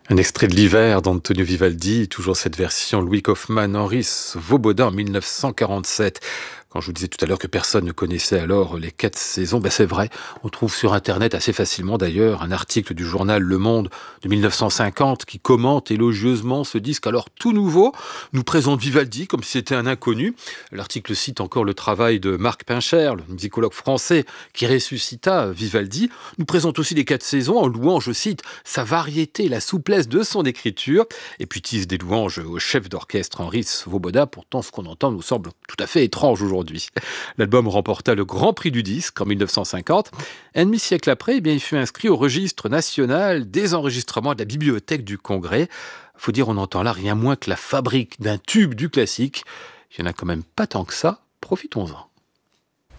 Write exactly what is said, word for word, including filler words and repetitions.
Un extrait de l'hiver d'Antonio Vivaldi, toujours cette version Louis Kaufmann, Henri Svoboda en mille neuf cent quarante-sept. Quand je vous disais tout à l'heure que personne ne connaissait alors les quatre saisons, ben c'est vrai, on trouve sur Internet assez facilement d'ailleurs un article du journal Le Monde de mille neuf cent cinquante qui commente élogieusement ce disque alors tout nouveau, nous présente Vivaldi comme si c'était un inconnu. L'article cite encore le travail de Marc Pincher, le musicologue français qui ressuscita Vivaldi, nous présente aussi les quatre saisons en louant, je cite, sa variété, la souplesse de son écriture, et puis tisse des louanges au chef d'orchestre Henri Svoboda. Pourtant, ce qu'on entend nous semble tout à fait étrange aujourd'hui. L'album remporta le Grand Prix du disque en mille neuf cent cinquante. Un demi-siècle après, eh bien, il fut inscrit au registre national des enregistrements de la Bibliothèque du Congrès. Faut dire, on entend là rien moins que la fabrique d'un tube du classique. Il n'y en a quand même pas tant que ça. Profitons-en.